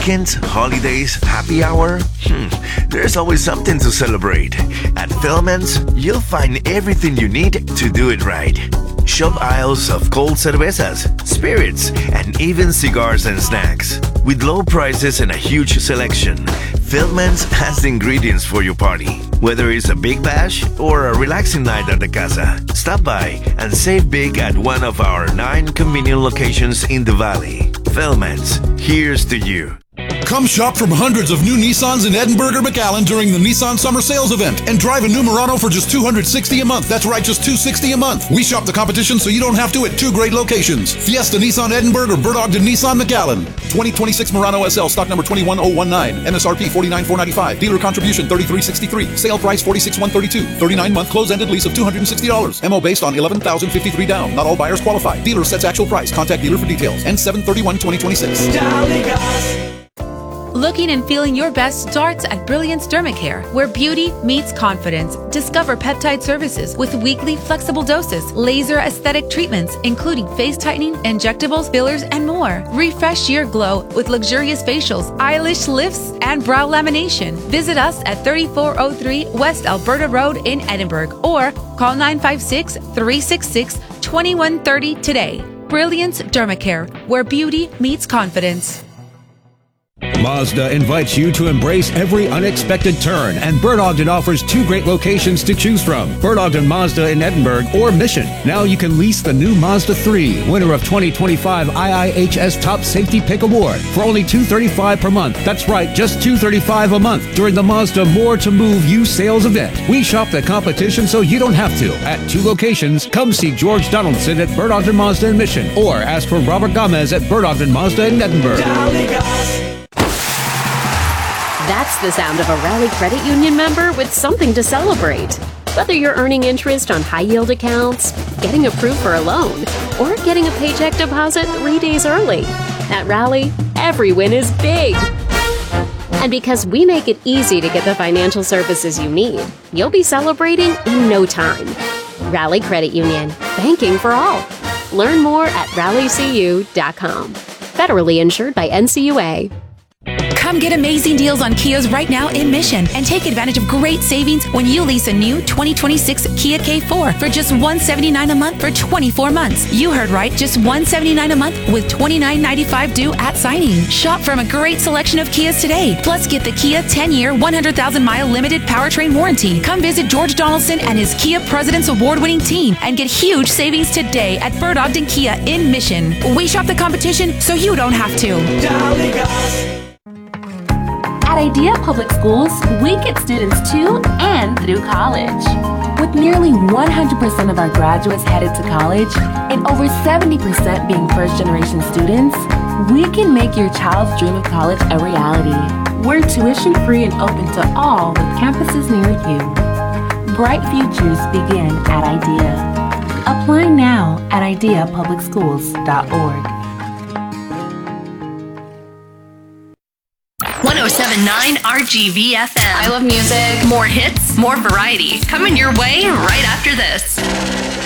Weekends, holidays, happy hour? There's always something to celebrate. At Philman's, you'll find everything you need to do it right. Shop aisles of cold cervezas, spirits, and even cigars and snacks. With low prices and a huge selection, Philman's has the ingredients for your party. Whether it's a big bash or a relaxing night at the casa, stop by and save big at one of our 9 convenient locations in the Valley. Philman's, here's to you. Come shop from hundreds of new Nissans in Edinburgh or McAllen during the Nissan Summer Sales Event and drive a new Murano for just $260 a month. That's right, just $260 a month. We shop the competition so you don't have to at 2 great locations. Fiesta Nissan Edinburgh or Bert Ogden Nissan McAllen. 2026 Murano SL, stock number 21019. MSRP $49,495. Dealer contribution $33.63. Sale price $46,132. 39-month close-ended lease of $260. MO based on $11,053 down. Not all buyers qualify. Dealer sets actual price. Contact dealer for details. Ends 7/31/2026. Looking and feeling your best starts at Brilliance Dermacare, where beauty meets confidence. Discover peptide services with weekly flexible doses, laser aesthetic treatments, including face tightening, injectables, fillers, and more. Refresh your glow with luxurious facials, eyelash lifts, and brow lamination. Visit us at 3403 West Alberta Road in Edinburgh or call 956-366-2130 today. Brilliance Dermacare, where beauty meets confidence. Mazda invites you to embrace every unexpected turn, and Bert Ogden offers 2 great locations to choose from: Bert Ogden Mazda in Edinburgh or Mission. Now you can lease the new Mazda 3, winner of 2025 IIHS Top Safety Pick Award, for only $235 per month. That's right, just $235 a month during the Mazda More to Move You sales event. We shop the competition so you don't have to. At 2 locations, come see George Donaldson at Bert Ogden Mazda in Mission, or ask for Robert Gomez at Bert Ogden Mazda in Edinburgh. That's the sound of a Rally Credit Union member with something to celebrate. Whether you're earning interest on high-yield accounts, getting approved for a loan, or getting a paycheck deposit 3 days early, at Rally, every win is big. And because we make it easy to get the financial services you need, you'll be celebrating in no time. Rally Credit Union, banking for all. Learn more at rallycu.com. Federally insured by NCUA. Come get amazing deals on Kias right now in Mission and take advantage of great savings when you lease a new 2026 Kia K4 for just $179 a month for 24 months. You heard right, just $179 a month with $29.95 due at signing. Shop from a great selection of Kias today. Plus, get the Kia 10-year, 100,000-mile limited powertrain warranty. Come visit George Donaldson and his Kia President's Award-winning team and get huge savings today at Bert Ogden Kia in Mission. We shop the competition so you don't have to. At Idea Public Schools, we get students to and through college. With nearly 100% of our graduates headed to college and over 70% being first-generation students, we can make your child's dream of college a reality. We're tuition-free and open to all with campuses near you. Bright futures begin at Idea. Apply now at ideapublicschools.org. 107.9 RGV FM. I love music. More hits, more variety. Coming your way right after this.